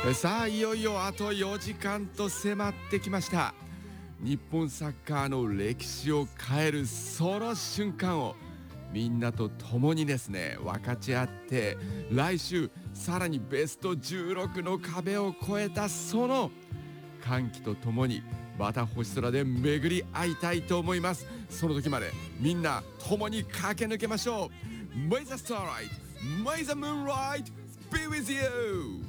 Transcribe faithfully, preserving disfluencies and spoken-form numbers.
さあいよいよあとよじかんと迫ってきました。日本サッカーの歴史を変えるその瞬間をみんなと共にですね分かち合って、来週さらにベストじゅうろくの壁を越えたその歓喜とともにまた星空で巡り会いたいと思います。その時までみんな共に駆け抜けましょう。 May the starlight, may the moonlight be with you!